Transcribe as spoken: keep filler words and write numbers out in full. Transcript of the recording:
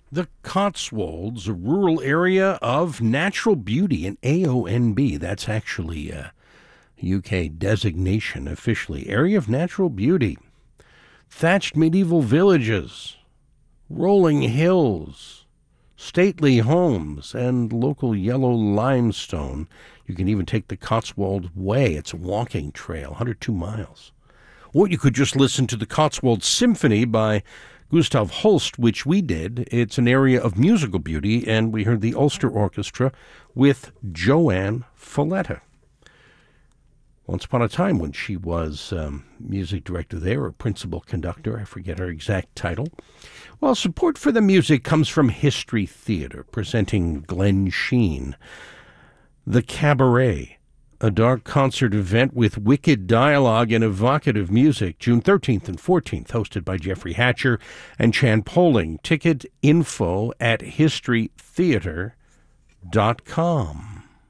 The Cotswolds, a rural area of natural beauty, an A O N B. That's actually a U K designation officially. Area of natural beauty. Thatched medieval villages, rolling hills, stately homes, and local yellow limestone. You can even take the Cotswold Way. It's a walking trail, one hundred two miles. Or you could just listen to the Cotswold Symphony by Gustav Holst, which we did. It's an area of musical beauty, and we heard the Ulster Orchestra with Joanne Folletta. Once upon a time when she was um, music director there, or principal conductor, I forget her exact title. Well, support for the music comes from History Theatre, presenting Glenn Sheen. The Cabaret, a dark concert event with wicked dialogue and evocative music, June thirteenth and fourteenth, hosted by Jeffrey Hatcher and Chan Poling. Ticket info at history theatre dot com.